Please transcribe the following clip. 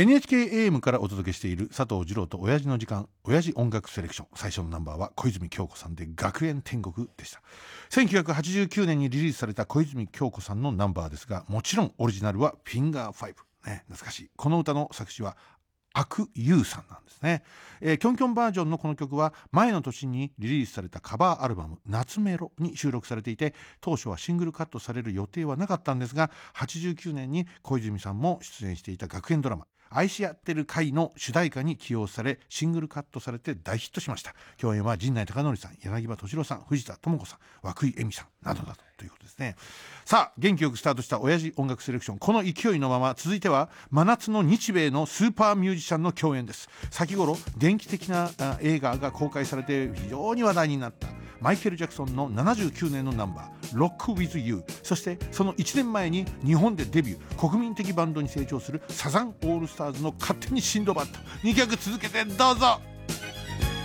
NHKAM からお届けしている佐藤二朗と親父の時間、親父音楽セレクション。最初のナンバーは小泉今日子さんで学園天国でした。1989年にリリースされた小泉今日子さんのナンバーですが、もちろんオリジナルはフィンガー5、懐かしい。この歌の作詞は阿久悠さんなんですね。キョンキョンバージョンのこの曲は前の年にリリースされたカバーアルバム夏メロに収録されていて、当初はシングルカットされる予定はなかったんですが、89年に小泉さんも出演していた学園ドラマ愛し合ってる会の主題歌に起用され、シングルカットされて大ヒットしました。共演は陣内孝則さん、柳葉敏郎さん、藤田朋子さん、涌井絵美さんなどなどということですね。さあ、元気よくスタートした親父音楽セレクション、この勢いのまま続いては真夏の日米のスーパーミュージシャンの共演です。先頃電気的な映画が公開されて非常に話題になったマイケル・ジャクソンの79年のナンバー Rock with You、 そしてその1年前に日本でデビュー、国民的バンドに成長するサザンオールスターズの勝手にシンドバッド、2曲続けてどうぞ。